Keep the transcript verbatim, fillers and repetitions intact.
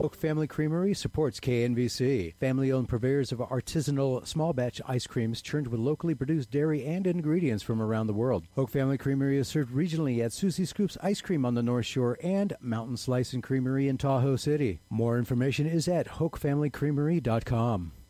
Hoke Family Creamery supports K N V C. Family-owned purveyors of artisanal small-batch ice creams churned with locally produced dairy and ingredients from around the world. Hoke Family Creamery is served regionally at Susie Scoop's Ice Cream on the North Shore and Mountain Slice and Creamery in Tahoe City. More information is at hoke family creamery dot com.